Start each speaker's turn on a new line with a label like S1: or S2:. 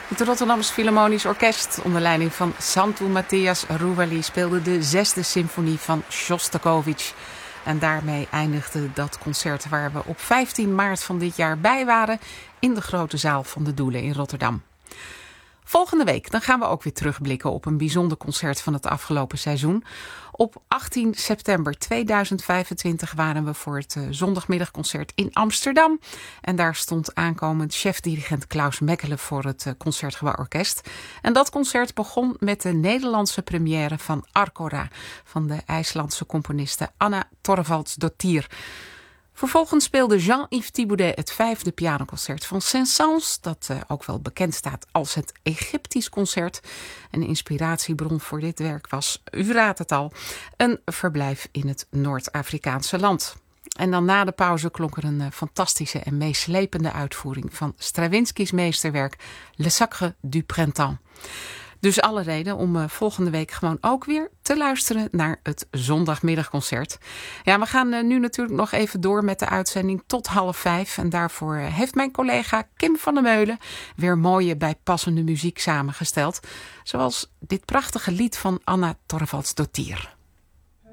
S1: Het Rotterdamse Philharmonisch Orkest onder leiding van Santu Matthias Rouvali speelde de 6e symfonie van Sjostakovich. En daarmee eindigde dat concert waar we op 15 maart van dit jaar bij waren in de grote zaal van de Doelen in Rotterdam. Volgende week dan gaan we ook weer terugblikken op een bijzonder concert van het afgelopen seizoen. Op 18 september 2025 waren we voor het zondagmiddagconcert in Amsterdam. En daar stond aankomend chefdirigent Klaus Mechelen voor het Concertgebouw Orkest. En dat concert begon met de Nederlandse première van Arkora van de IJslandse componiste Anna Thorvaldsdottir. Vervolgens speelde Jean-Yves Thibaudet het 5e pianoconcert van Saint-Saëns, dat ook wel bekend staat als het Egyptisch concert. Een inspiratiebron voor dit werk was, u raadt het al, een verblijf in het Noord-Afrikaanse land. En dan na de pauze klonk er een fantastische en meeslepende uitvoering van Stravinsky's meesterwerk Le Sacre du Printemps. Dus alle reden om volgende week gewoon ook weer te luisteren naar het zondagmiddagconcert. Ja, we gaan nu natuurlijk nog even door met de uitzending tot 4:30. En daarvoor heeft mijn collega Kim van der Meulen weer mooie bijpassende muziek samengesteld. Zoals dit prachtige lied van Anna Thorvaldsdottir.